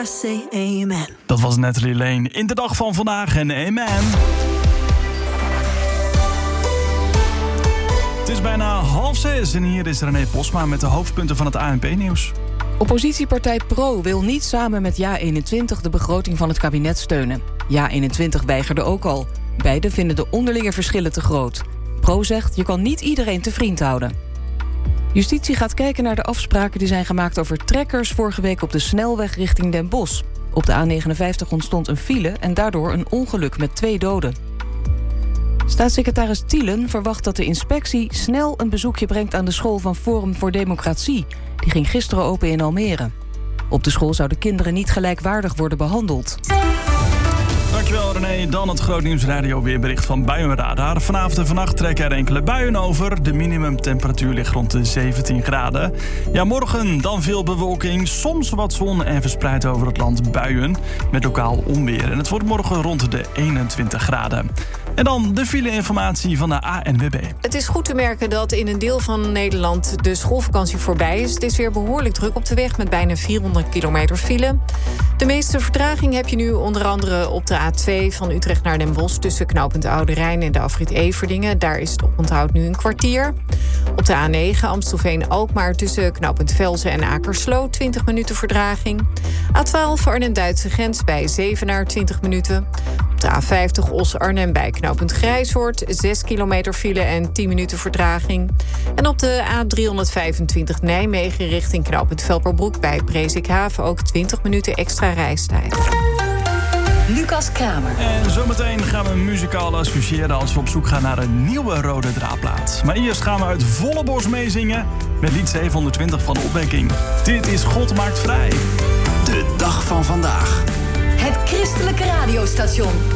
I say amen. Dat was Natalie Lane in de dag van vandaag en amen. Het is bijna 5:30 en hier is René Posma met de hoofdpunten van het ANP-nieuws. Oppositiepartij PRO wil niet samen met JA21 de begroting van het kabinet steunen. JA21 weigerde ook al. Beiden vinden de onderlinge verschillen te groot. PRO zegt, je kan niet iedereen te vriend houden. Justitie gaat kijken naar de afspraken die zijn gemaakt over trekkers vorige week op de snelweg richting Den Bosch. Op de A59 ontstond een file en daardoor een ongeluk met 2 doden. Staatssecretaris Thielen verwacht dat de inspectie snel een bezoekje brengt aan de school van Forum voor Democratie. Die ging gisteren open in Almere. Op de school zouden kinderen niet gelijkwaardig worden behandeld. Dankjewel René. Dan het Grootnieuwsradio weerbericht van Buienradar. Vanavond en vannacht trekken er enkele buien over. De minimumtemperatuur ligt rond de 17 graden. Ja, morgen dan veel bewolking, soms wat zon en verspreid over het land buien. Met lokaal onweer. En het wordt morgen rond de 21 graden. En dan de file-informatie van de ANWB. Het is goed te merken dat in een deel van Nederland de schoolvakantie voorbij is. Het is weer behoorlijk druk op de weg met bijna 400 kilometer file. De meeste vertraging heb je nu onder andere op de A2 van Utrecht naar Den Bosch tussen knooppunt Oude Rijn en de afrit Everdingen. Daar is het oponthoud nu een kwartier. Op de A9 Amstelveen-Alkmaar tussen knooppunt Velzen en Akersloot 20 minuten vertraging. A12 Arnhem-Duitse grens bij Zevenaar 20 minuten. Op de A50 Os-Arnhem bij knooppunt Grijshoort 6 kilometer file en 10 minuten vertraging. En op de A325 Nijmegen richting knooppunt Velperbroek bij Presikhaven ook 20 minuten extra reistijd. Lucas Kramer. En zometeen gaan we muzikaal associëren als we op zoek gaan naar een nieuwe rode draadplaat. Maar eerst gaan we uit volle borst meezingen met lied 720 van de Opwekking. Dit is God maakt vrij. De dag van vandaag. Het christelijke radiostation.